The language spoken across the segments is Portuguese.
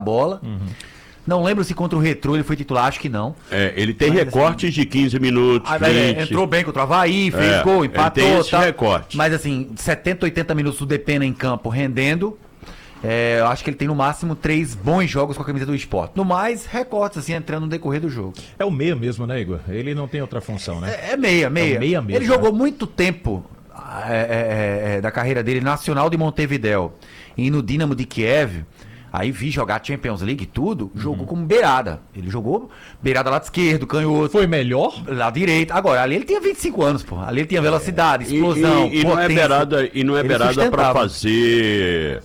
bola. Não lembro se contra o Retrô ele foi titular, acho que não. Ele tem recortes de 15 minutos. Entrou bem contra o Avaí, fez gol, empatou. Ele tem esse recorte. Mas assim, 70, 80 minutos do Depena em campo rendendo. Eu acho que ele tem no máximo 3 bons jogos com a camisa do Sport. No mais, recortes assim, entrando no decorrer do jogo. É o meia mesmo, né, Igor? Ele não tem outra função, né? É meia. É o meia mesmo, ele jogou muito tempo da carreira dele, Nacional de Montevidéu e no Dinamo de Kiev. Aí vi jogar Champions League e tudo, jogou como beirada. Ele jogou beirada lado esquerdo, canhoto. Foi melhor? Lado direito. Agora, ali ele tinha 25 anos, pô. Ali ele tinha velocidade, explosão, e não é beirada pra fazer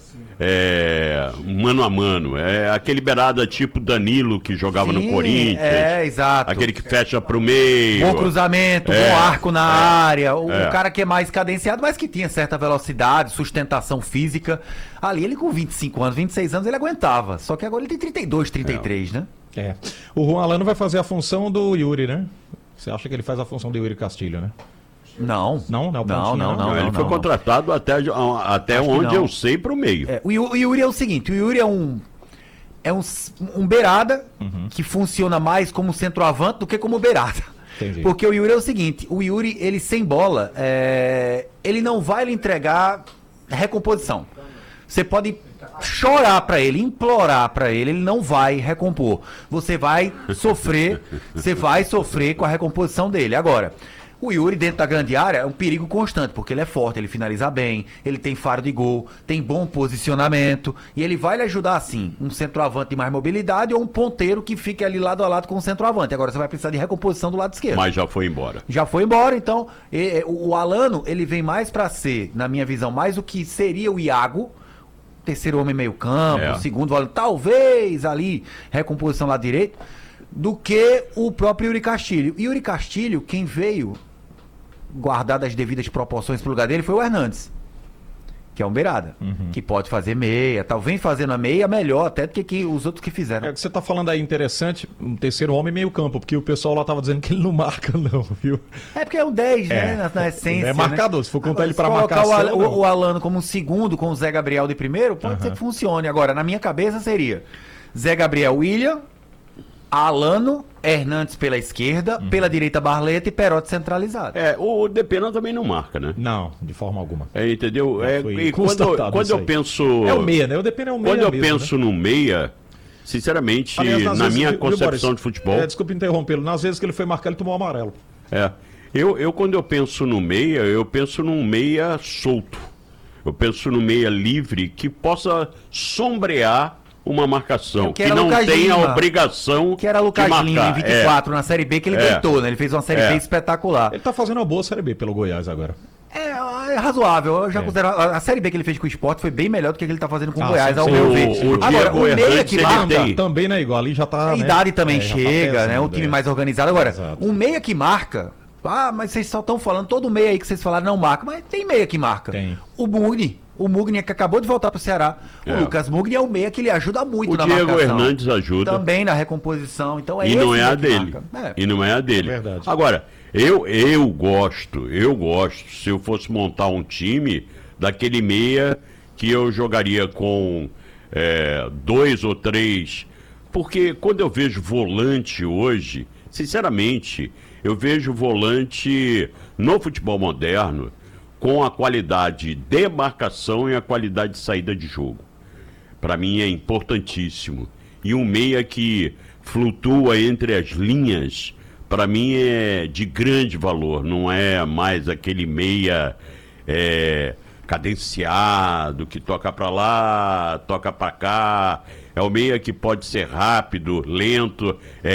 mano a mano. É aquele beirada tipo Danilo que jogava no Corinthians. Exato. Aquele que fecha pro meio. Bom cruzamento, bom arco na área. O cara que é mais cadenciado, mas que tinha certa velocidade, sustentação física. Ali ele com 25 anos, 26 anos ele aguentava. Só que agora ele tem 32, 33, né? O Juan Alano vai fazer a função do Yuri, né? Você acha que ele faz a função do Yuri Castilho, né? Não. Não. Ele foi contratado até onde eu sei pro meio. O Yuri é o seguinte, o Yuri é um beirada que funciona mais como centroavante do que como beirada. Entendi. Porque o Yuri é o seguinte, o Yuri, ele sem bola, ele não vai lhe entregar recomposição. Você pode chorar pra ele, implorar pra ele não vai recompor. Você vai sofrer com a recomposição dele. Agora, o Yuri dentro da grande área é um perigo constante, porque ele é forte, ele finaliza bem, ele tem faro de gol, tem bom posicionamento, e ele vai lhe ajudar assim, um centroavante de mais mobilidade ou um ponteiro que fique ali lado a lado com o centroavante. Agora você vai precisar de recomposição do lado esquerdo. Mas já foi embora. Já foi embora, então o Alano, ele vem mais pra ser, na minha visão, mais o que seria o Iago, terceiro homem meio campo, segundo volante, talvez ali, recomposição lado direito, do que o próprio Yuri Castilho. Yuri Castilho, quem veio guardar as devidas proporções pro lugar dele foi o Hernandes, que é um beirada, que pode fazer meia, talvez fazendo a meia melhor até do que os outros que fizeram. É que você tá falando aí interessante, um terceiro homem meio campo, porque o pessoal lá tava dizendo que ele não marca não, viu? Porque é um 10, né, na essência. É marcador, né? se for contar ele pra colocar marcação... o Alano como um segundo, com o Zé Gabriel de primeiro, pode ser que funcione. Agora, na minha cabeça seria Zé Gabriel, William, Alano, Hernandes pela esquerda, pela direita Barleta e Perotti centralizado. O Depena também não marca, né? Não, de forma alguma. Entendeu? E quando eu penso... É o meia, né? O Depena é o meia Quando eu mesmo, penso né? no meia, sinceramente, aliás, na minha viu, concepção Boris, de futebol... desculpa interrompê-lo, nas vezes que ele foi marcar, ele tomou amarelo. Quando eu penso no meia, eu penso num meia solto. Eu penso no meia livre que possa sombrear uma marcação, que não tenha a obrigação que era Lucas Lima em 24 na Série B, que ele deitou, né? Ele fez uma Série B espetacular. Ele tá fazendo uma boa Série B pelo Goiás agora. É razoável, eu já considero. A Série B que ele fez com o Sport foi bem melhor do que ele tá fazendo com o Goiás, ao meu ver. Agora, o meia que marca... Também, né, igual ali já tá... A idade também chega, né? Um time mais organizado. Agora, um meia que marca... mas vocês só estão falando, todo meia aí que vocês falaram não marca, mas tem meia que marca. Tem. O Mugni que acabou de voltar pro Ceará. O Lucas Mugni é o meia que ele ajuda muito na marcação. O Diego Hernandes ajuda. Também na recomposição. Então e não é a dele. E não é a dele. Verdade. Agora, eu gosto, se eu fosse montar um time, daquele meia que eu jogaria com 2 ou 3. Porque quando eu vejo volante hoje, sinceramente, eu vejo volante no futebol moderno com a qualidade de marcação e a qualidade de saída de jogo. Para mim é importantíssimo. E um meia que flutua entre as linhas, para mim é de grande valor. Não é mais aquele meia cadenciado, que toca para lá, toca para cá. É o meia que pode ser rápido, lento,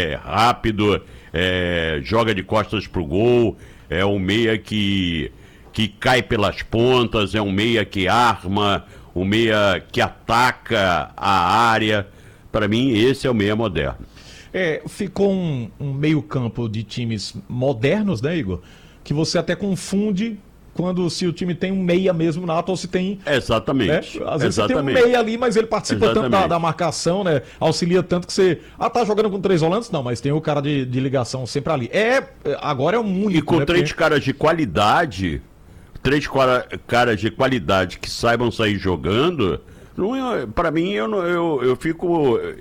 joga de costas pro gol. É um meia que cai pelas pontas, é um meia que arma, um meia que ataca a área. Para mim, esse é o meia moderno. Ficou um meio campo de times modernos, né, Igor? Que você até confunde se o time tem um meia mesmo nato ou se tem... Exatamente. Né? Às vezes você tem um meia ali, mas ele participa tanto da marcação, né? Auxilia tanto que você... tá jogando com 3 volantes? Não, mas tem o cara de ligação sempre ali. Agora é um único, e com né? 3 caras de qualidade... 3 caras de qualidade que saibam sair jogando, Para mim, eu fico.